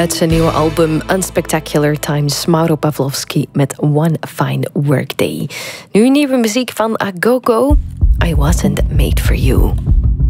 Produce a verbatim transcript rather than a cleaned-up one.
Uit zijn nieuwe album Unspectacular Times, Mauro Pavlovsky met One Fine Workday. Nu nieuwe muziek van Agogo, I Wasn't Made For You.